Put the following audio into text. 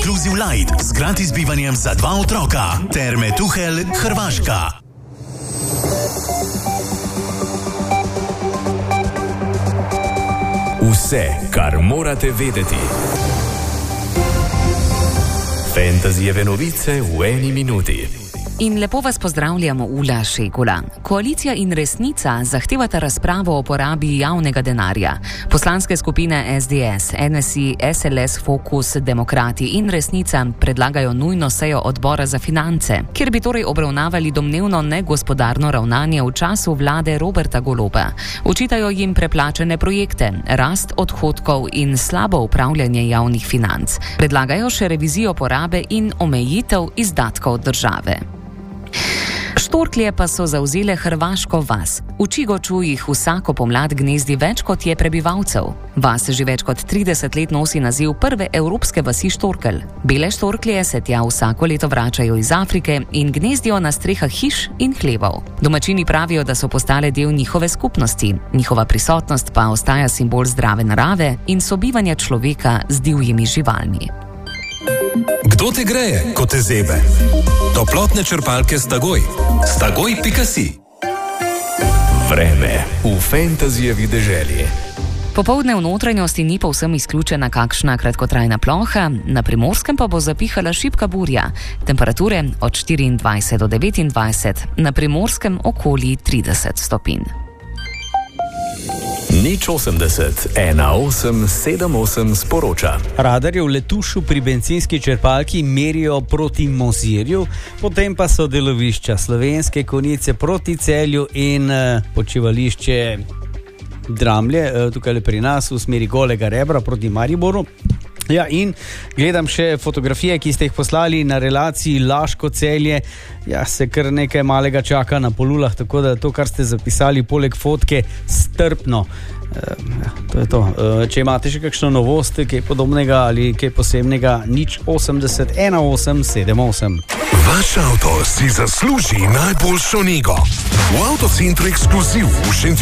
Inclusive Light z gratis bivanjem za 2 otroka. Terme Tuhelj, Hrvaška. Vse, kar morate vedeti. Fantasyjeve novice v 1 minuti. In lepo vas pozdravljamo, Ula Šegula. Koalicija in Resnica zahtevata razpravo o porabi javnega denarja. Poslanske skupine SDS, NSI, SLS, Fokus, Demokrati in Resnica predlagajo nujno sejo odbora za finance, kjer bi torej obravnavali domnevno negospodarno ravnanje v času vlade Roberta Goloba. Očitajo jim preplačane projekte, rast odhodkov in slabo upravljanje javnih financ. Predlagajo še revizijo porabe in omejitev izdatkov države. Štorklje pa so zavzele hrvaško vas. V Čigoču jih vsako pomlad gnezdi več kot je prebivalcev. Vas že več kot 30 let nosi naziv prve evropske vasi štorkelj. Bele štorklje se tja vsako leto vračajo iz Afrike in gnezdijo na strehah hiš in hlevov. Domačini pravijo, da so postale del njihove skupnosti. Njihova prisotnost pa ostaja simbol zdrave narave in sobivanja človeka z divjimi živalmi. Kdo te greje, ko te zebe? Toplotne črpalke Stagoj. Stagoj.si. Vreme v Fantasyjevi deželi. Popoldne v notranjosti ni povsem izključena kakšna kratkotrajna ploha, na Primorskem pa bo zapihala šibka burja. Temperature od 24 do 29, na Primorskem okoli 30 stopinj. 080 1878 sporoča. Radarji v Letušu pri bencinski črpalki merijo proti Mozirju, potem pa so delovišča Slovenske Konjice proti Celju in počivališče Dramlje, tukaj pri nas v smeri Golega Rebra proti Mariboru. Ja, in gledam še fotografije, ki ste jih poslali na relaciji Laško-Celje. Ja, se kar nekaj malega čaka na Polulah, tako da to, kar ste zapisali poleg fotke, strpno. To je to. Če imate še kakšno novost, kaj podobnega ali kaj posebnega, 080 1878. Vaš avto si zasluži najboljšo nego. V Avtocentru Ekskluziv v Šentjurju